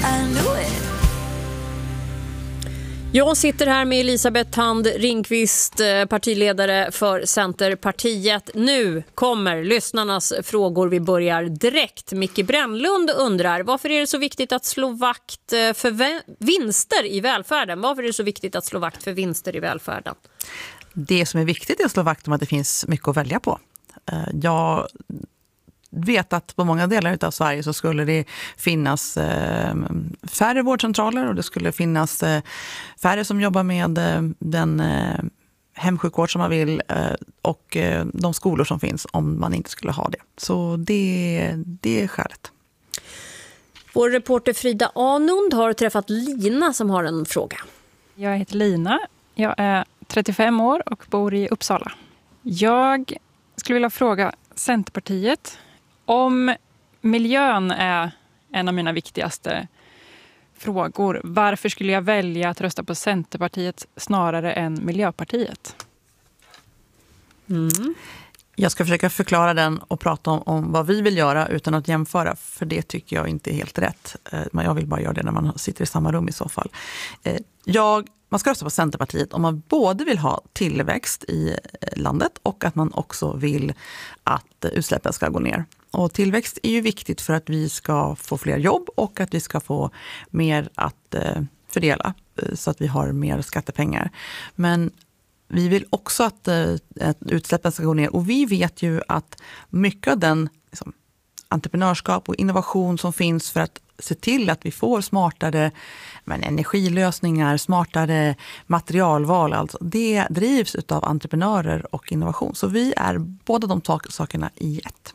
I knew it. Jag sitter här med Elisabeth Thand Ringqvist, partiledare för Centerpartiet. Nu kommer lyssnarnas frågor. Vi börjar direkt. Micke Brännlund undrar, varför är det så viktigt att slå vakt för vinster i välfärden? Varför är det så viktigt att slå vakt för vinster i välfärden? Det som är viktigt är att slå vakt om att det finns mycket att välja på. Jag vet att på många delar av Sverige så skulle det finnas färre vårdcentraler och det skulle finnas färre som jobbar med den hemsjukvård som man vill och de skolor som finns om man inte skulle ha det. Så det är skälet. Vår reporter Frida Anund har träffat Lina som har en fråga. Jag heter Lina, jag är 35 år och bor i Uppsala. Jag skulle vilja fråga Centerpartiet om miljön är en av mina viktigaste frågor. Varför skulle jag välja att rösta på Centerpartiet snarare än Miljöpartiet? Jag ska försöka förklara den och prata om vad vi vill göra utan att jämföra, för det tycker jag inte är helt rätt. Men jag vill bara göra det när man sitter i samma rum i så fall. Man ska rösta på Centerpartiet om man både vill ha tillväxt i landet och att man också vill att utsläppen ska gå ner. Och tillväxt är ju viktigt för att vi ska få fler jobb och att vi ska få mer att fördela så att vi har mer skattepengar. Men vi vill också att utsläppen ska gå ner och vi vet ju att mycket av den entreprenörskap och innovation som finns för att se till att vi får smartare energilösningar, smartare materialval, alltså det drivs av entreprenörer och innovation. Så vi är båda de sakerna i ett.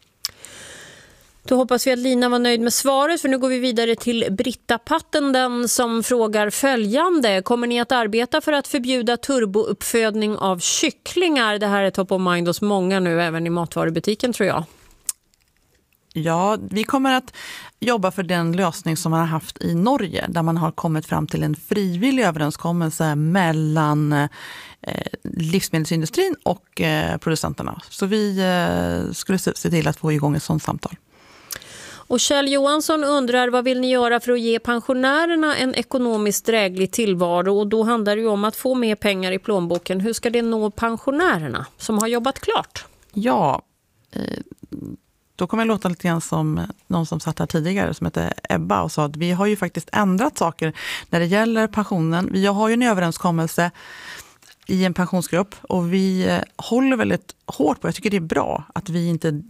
Då hoppas vi att Lina var nöjd med svaret, för nu går vi vidare till Britta Pattenden som frågar följande. Kommer ni att arbeta för att förbjuda turbouppfödning av kycklingar? Det här är top of mind hos många nu, även i matvarubutiken tror jag. Ja, vi kommer att jobba för den lösning som man har haft i Norge där man har kommit fram till en frivillig överenskommelse mellan livsmedelsindustrin och producenterna. Så vi skulle se till att få igång ett sådant samtal. Och Kjell Johansson undrar, vad vill ni göra för att ge pensionärerna en ekonomiskt dräglig tillvaro? Och då handlar det ju om att få mer pengar i plånboken. Hur ska det nå pensionärerna som har jobbat klart? Ja, då kommer jag låta lite grann som någon som satt här tidigare som heter Ebba och sa att vi har ju faktiskt ändrat saker när det gäller pensionen. Vi har ju en överenskommelse i en pensionsgrupp och vi håller väldigt hårt på, jag tycker det är bra att vi inte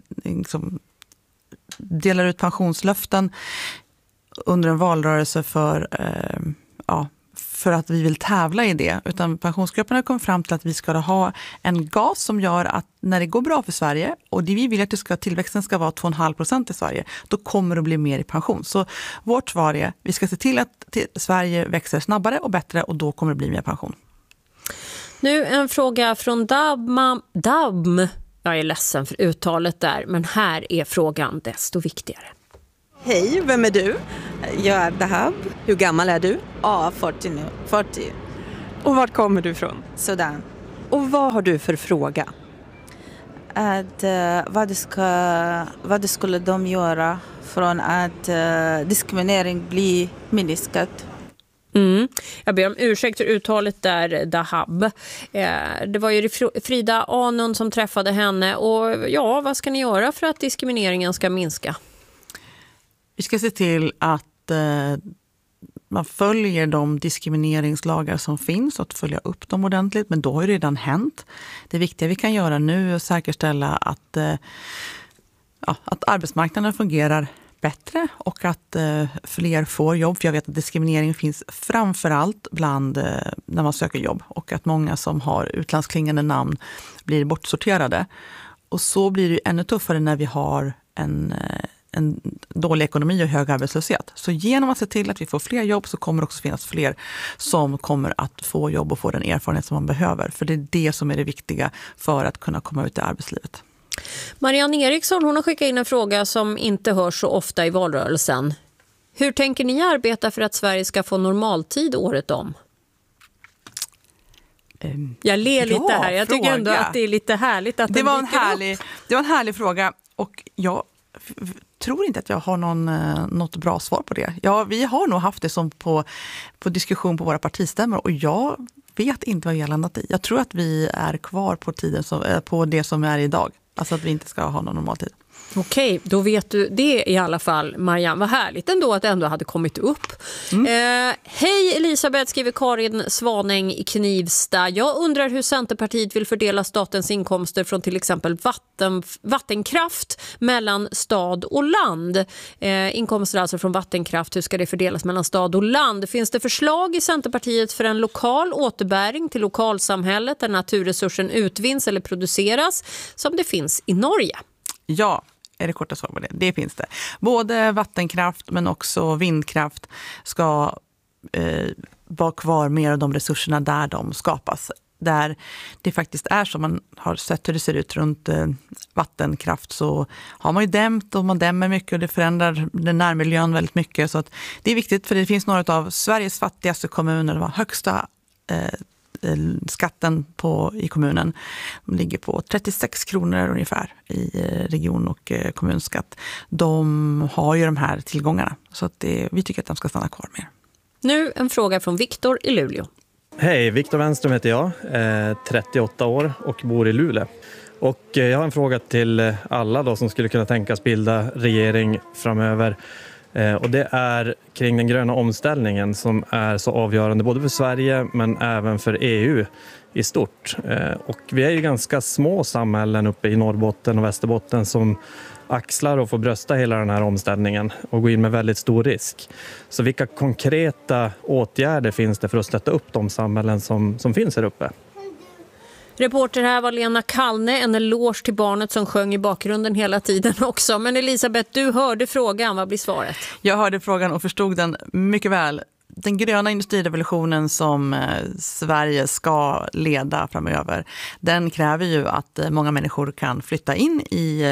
delar ut pensionslöften under en valrörelse för att vi vill tävla i det. Utan pensionsgruppen har kommit fram till att vi ska ha en gas som gör att när det går bra för Sverige och det vi vill att tillväxten ska vara 2,5% i Sverige, då kommer det att bli mer i pension. Så vårt svar är vi ska se till att Sverige växer snabbare och bättre och då kommer det bli mer pension. Nu en fråga från Dabm. Jag är ledsen för uttalet där, men här är frågan desto viktigare. Hej, vem är du? Jag är Dahab. Hur gammal är du? Ja, 40 nu. 40. Och vart kommer du ifrån? Sudan. Och vad har du för fråga? Att, vad skulle de göra från att diskriminering blir minskat? Jag ber om ursäkt för uttalet där, Dahab. Det var ju Frida Anund som träffade henne. Och ja, vad ska ni göra för att diskrimineringen ska minska? Vi ska se till att man följer de diskrimineringslagar som finns och att följa upp dem ordentligt. Men då har det redan hänt. Det viktiga vi kan göra nu är att säkerställa att arbetsmarknaden fungerar bättre och att fler får jobb. För jag vet att diskriminering finns framförallt bland när man söker jobb och att många som har utlandsklingande namn blir bortsorterade. Och så blir det ännu tuffare när vi har en dålig ekonomi och hög arbetslöshet. Så genom att se till att vi får fler jobb så kommer det också finnas fler som kommer att få jobb och få den erfarenhet som man behöver. För det är det som är det viktiga för att kunna komma ut i arbetslivet. Marianne Eriksson, hon har skickat in en fråga som inte hörs så ofta i valrörelsen. Hur tänker ni arbeta för att Sverige ska få normaltid året om? Jag ler lite här. Jag tycker ändå att det är lite härligt att det var en härlig fråga och jag tror inte att jag har något bra svar på det. Ja, vi har nog haft det som på diskussion på våra partistämmor och jag vet inte vad vi har landat i. Jag tror att vi är kvar på det som är idag. Alltså att vi inte ska ha någon normal tid. Okej, då vet du det i alla fall, Marianne. Vad härligt ändå att det ändå hade kommit upp. Hej Elisabeth, skriver Karin Svanäng i Knivsta. Jag undrar hur Centerpartiet vill fördela statens inkomster från till exempel vattenkraft mellan stad och land. Inkomster alltså från vattenkraft, hur ska det fördelas mellan stad och land? Finns det förslag i Centerpartiet för en lokal återbäring till lokalsamhället där naturresursen utvinns eller produceras som det finns i Norge? Ja, är det korta svar på det. Det finns det. Både vattenkraft men också vindkraft ska vara kvar mer av de resurserna där de skapas. Där det faktiskt är som man har sett hur det ser ut runt vattenkraft så har man ju dämt och man dämmer mycket och det förändrar den närmiljön väldigt mycket. Så att det är viktigt för det finns några av Sveriges fattigaste kommuner, de högsta skatten i kommunen ligger på 36 kronor ungefär i region- och kommunskatt. De har ju de här tillgångarna så att vi tycker att de ska stanna kvar mer. Nu en fråga från Viktor i Luleå. Hej, Viktor Wenström heter jag, 38 år och bor i Luleå. Och jag har en fråga till alla då som skulle kunna tänkas bilda regering framöver. Och det är kring den gröna omställningen som är så avgörande både för Sverige men även för EU i stort. Och vi är ju ganska små samhällen uppe i Norrbotten och Västerbotten som axlar och får brösta hela den här omställningen och gå in med väldigt stor risk. Så vilka konkreta åtgärder finns det för att stötta upp de samhällen som finns här uppe? Reporter här var Lena Kallne, en eloge till barnet som sjöng i bakgrunden hela tiden också. Men Elisabeth, du hörde frågan. Vad blir svaret? Jag hörde frågan och förstod den mycket väl. Den gröna industrirevolutionen som Sverige ska leda framöver, den kräver ju att många människor kan flytta in i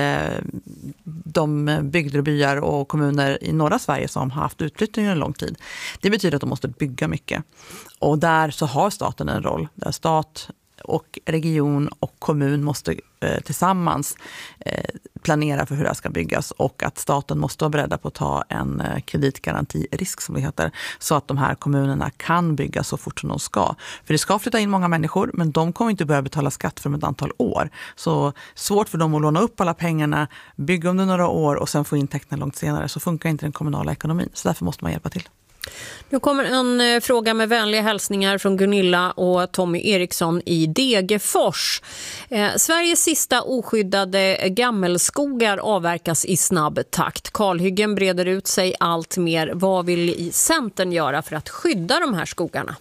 de bygder och byar och kommuner i norra Sverige som har haft utflyttning en lång tid. Det betyder att de måste bygga mycket. Och där så har staten en roll. Där stat och region och kommun måste tillsammans planera för hur det ska byggas och att staten måste vara beredda på att ta en kreditgarantirisk som det heter så att de här kommunerna kan bygga så fort som de ska. För det ska flytta in många människor men de kommer inte börja betala skatt för ett antal år. Så svårt för dem att låna upp alla pengarna, bygga under några år och sen få intäkterna långt senare så funkar inte den kommunala ekonomin. Så därför måste man hjälpa till. Nu kommer en fråga med vänliga hälsningar från Gunilla och Tommy Eriksson i Degerfors. Sveriges sista oskyddade gammelskogar avverkas i snabb takt. Kalhyggen breder ut sig allt mer. Vad vill Centern göra för att skydda de här skogarna?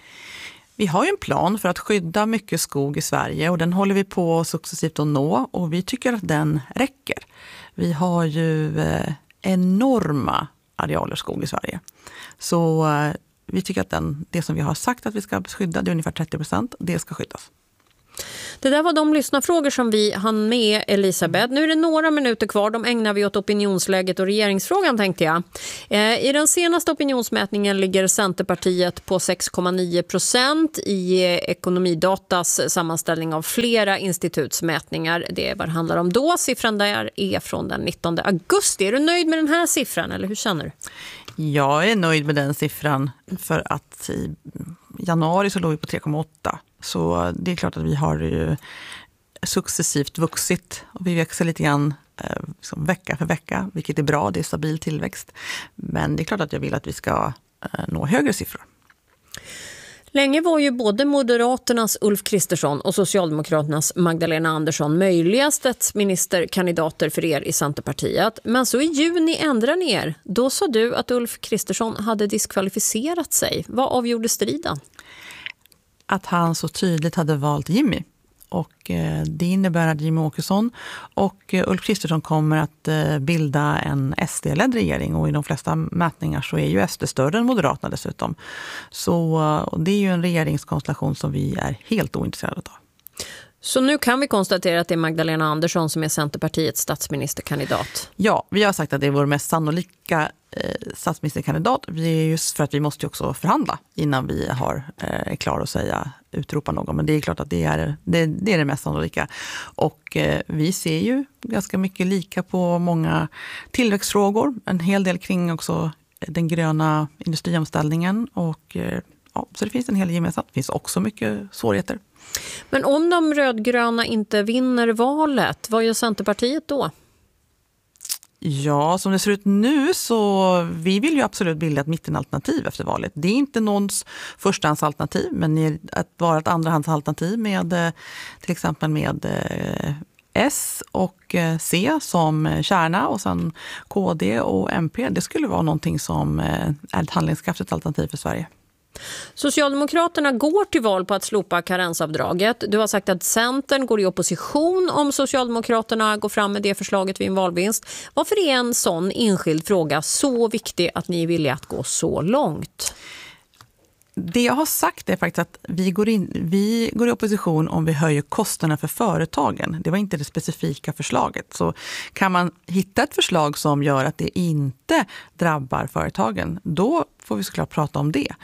Vi har ju en plan för att skydda mycket skog i Sverige och den håller vi på successivt att nå och vi tycker att den räcker. Vi har ju enorma arealer skog i Sverige. Så vi tycker att det som vi har sagt att vi ska skydda, det är ungefär 30%, det ska skyddas. Det där var de lyssnarfrågor som vi hann med, Elisabeth. Nu är det några minuter kvar, de ägnar vi åt opinionsläget och regeringsfrågan tänkte jag. I den senaste opinionsmätningen ligger Centerpartiet på 6,9% i Ekonomidatas sammanställning av flera institutsmätningar. Det är vad det handlar om då. Siffran där är från den 19 augusti. Är du nöjd med den här siffran eller hur känner du? Jag är nöjd med den siffran för att i januari så låg vi på 3,8. Så det är klart att vi har ju successivt vuxit och vi växer lite grann liksom vecka för vecka, vilket är bra, det är stabil tillväxt. Men det är klart att jag vill att vi ska nå högre siffror. Länge var ju både Moderaternas Ulf Kristersson och Socialdemokraternas Magdalena Andersson möjligaste ministerkandidater för er i Centerpartiet. Men så i juni ändrar ni er. Då sa du att Ulf Kristersson hade diskvalificerat sig. Vad avgjorde striden? Att han så tydligt hade valt Jimmy. Och det innebär att Jimmy Åkesson och Ulf Kristersson kommer att bilda en SD-ledd regering. Och i de flesta mätningar så är ju SD större än Moderaterna dessutom. Så och det är ju en regeringskonstellation som vi är helt ointresserade av. Så nu kan vi konstatera att det är Magdalena Andersson som är Centerpartiets statsministerkandidat. Ja, vi har sagt att det är vår mest sannolika statsministerkandidat. Vi är just för att vi måste också förhandla innan vi är klara att säga utropa någon. Men det är klart att det är det mest sannolika. Och vi ser ju ganska mycket lika på många tillväxtfrågor. En hel del kring också den gröna industriomställningen. Och så det finns en hel del gemensamt. Det finns också mycket svårigheter. Men om de rödgröna inte vinner valet, vad gör Centerpartiet då? Ja, som det ser ut nu så vi vill ju absolut bilda ett mittenalternativ efter valet. Det är inte någons förstahandsalternativ, men att vara ett andrahandsalternativ med till exempel med S och C som kärna och sen KD och MP. Det skulle vara någonting som är ett handlingskraftigt alternativ för Sverige. Socialdemokraterna går till val på att slopa karensavdraget. Du har sagt att Centern går i opposition om Socialdemokraterna går fram med det förslaget vid en valvinst. Varför är en sån enskild fråga så viktig att ni är villiga att gå så långt? Det jag har sagt är faktiskt att vi går i opposition om vi höjer kostnaderna för företagen. Det var inte det specifika förslaget. Så kan man hitta ett förslag som gör att det inte drabbar företagen, då får vi såklart prata om det.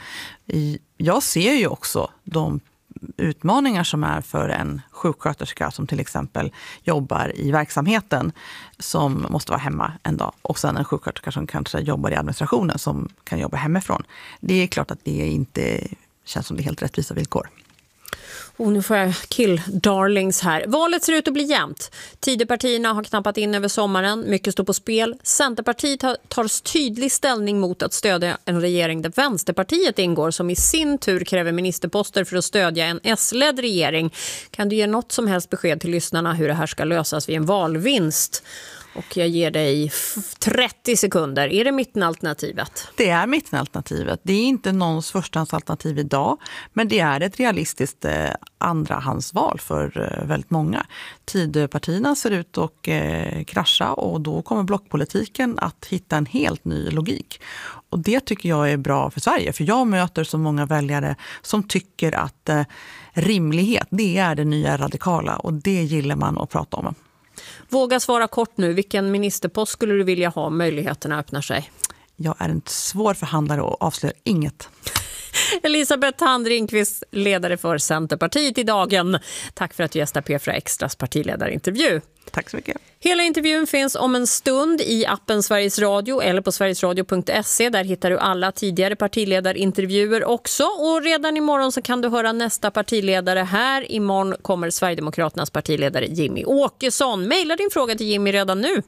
Jag ser ju också de utmaningar som är för en sjuksköterska som till exempel jobbar i verksamheten som måste vara hemma en dag och sen en sjuksköterska som kanske jobbar i administrationen som kan jobba hemifrån. Det är klart att det inte känns som det är helt rättvisa villkor. Och nu får jag kill darlings här. Valet ser ut att bli jämnt. Tidöpartierna har knappat in över sommaren. Mycket står på spel. Centerpartiet tar tydlig ställning mot att stödja en regering där Vänsterpartiet ingår, som i sin tur kräver ministerposter för att stödja en S-ledd regering. Kan du ge något som helst besked till lyssnarna hur det här ska lösas vid en valvinst? Och jag ger dig 30 sekunder. Är det mittenalternativet? Det är mittenalternativet. Det är inte någons förstahandsalternativ idag, men det är ett realistiskt andrahandsval för väldigt många. Tidöpartierna ser ut att krascha och då kommer blockpolitiken att hitta en helt ny logik. Och det tycker jag är bra för Sverige, för jag möter så många väljare som tycker att rimlighet, det är det nya radikala och det gillar man att prata om. Våga svara kort nu. Vilken ministerpost skulle du vilja ha? Möjligheterna öppnar sig. Jag är en svår förhandlare och avslöjar inget. Elisabeth Thand Ringqvist, ledare för Centerpartiet i Dagen. Tack för att du gästar P4 Extras partiledarintervju. Tack så mycket. Hela intervjun finns om en stund i appen Sveriges Radio eller på sverigesradio.se. Där hittar du alla tidigare partiledarintervjuer också. Och redan imorgon så kan du höra nästa partiledare här. Imorgon kommer Sverigedemokraternas partiledare Jimmy Åkesson. Maila din fråga till Jimmy redan nu.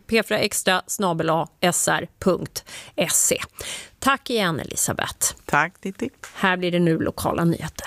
p4extra@sr.se. Tack igen Elisabeth. Tack Titti. Här blir det nu lokala nyheter.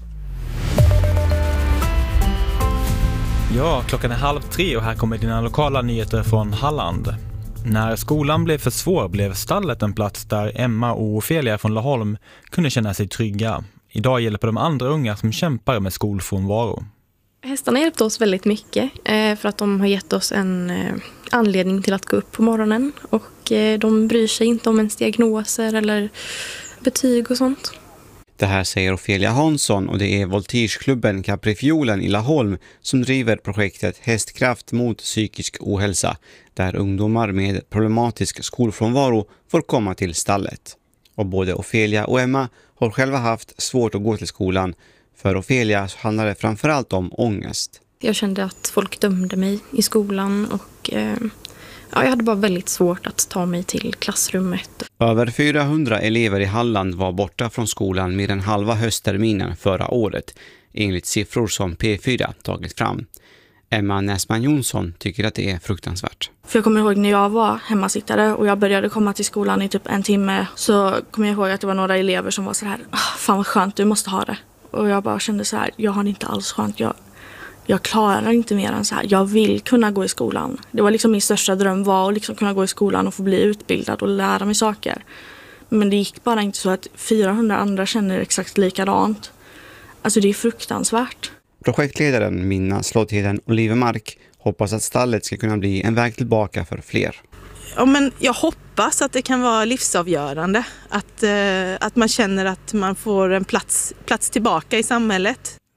Ja, klockan är 2:30 och här kommer dina lokala nyheter från Halland. När skolan blev för svår blev stallet en plats där Emma och Ofelia från Laholm kunde känna sig trygga. Idag hjälper de andra unga som kämpar med skolfrånvaro. Hästarna har hjälpt oss väldigt mycket för att de har gett oss en anledning till att gå upp på morgonen. Och de bryr sig inte om ens diagnoser eller betyg och sånt. Det här säger Ofelia Hansson och det är Voltigeklubben Caprifiolen i Laholm som driver projektet Hästkraft mot psykisk ohälsa, där ungdomar med problematisk skolfrånvaro får komma till stallet. Och både Ofelia och Emma har själva haft svårt att gå till skolan. För Ofelia handlar det framförallt om ångest. Jag kände att folk dömde mig i skolan och jag hade bara väldigt svårt att ta mig till klassrummet. Över 400 elever i Halland var borta från skolan mer än halva höstterminen förra året, enligt siffror som P4 tagit fram. Emma Näsman Jonsson tycker att det är fruktansvärt. För jag kommer ihåg när jag var hemmasittare och jag började komma till skolan i typ en timme, så kommer jag ihåg att det var några elever som var så här: fan vad skönt, du måste ha det. Och jag bara kände så här, jag har det inte alls skönt, jag klarar inte mer än så här. Jag vill kunna gå i skolan. Det var liksom min största dröm, var att liksom kunna gå i skolan och få bli utbildad och lära mig saker. Men det gick bara inte, så att 400 andra känner exakt likadant. Alltså det är fruktansvärt. Projektledaren Minna Slotheden Olivermark hoppas att stallet ska kunna bli en väg tillbaka för fler. Ja, men jag hoppas att det kan vara livsavgörande. Att man känner att man får en plats tillbaka i samhället.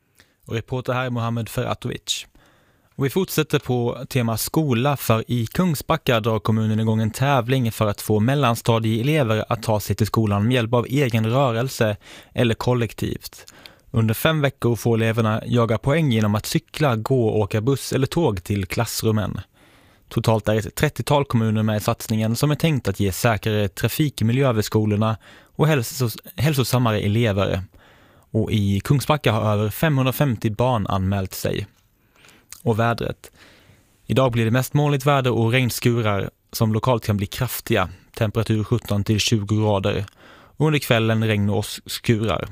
Och reporter här är Mohammed Feratovic. Och vi fortsätter på tema skola, för i Kungsbacka drar kommunen igång en tävling för att få mellanstadieelever att ta sig till skolan med hjälp av egen rörelse eller kollektivt. Under 5 veckor får eleverna jaga poäng genom att cykla, gå, åka buss eller tåg till klassrummen. Totalt är ett 30-tal kommuner med i satsningen som är tänkt att ge säkrare trafikmiljö vid skolorna och hälsosammare elever. Och i Kungsbacka har över 550 barn anmält sig. Och vädret. Idag blir det mest molnigt väder och regnskurar som lokalt kan bli kraftiga. Temperatur 17 till 20 grader. Och under kvällen regn och skurar.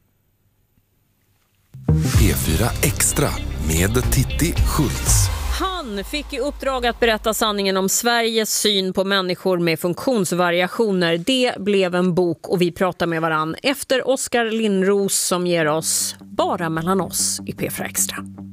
P4 Extra med Titti Schultz. Han fick i uppdrag att berätta sanningen om Sveriges syn på människor med funktionsvariationer. Det blev en bok och vi pratar med varann efter Oskar Lindros som ger oss Bara mellan oss i P4 Extra.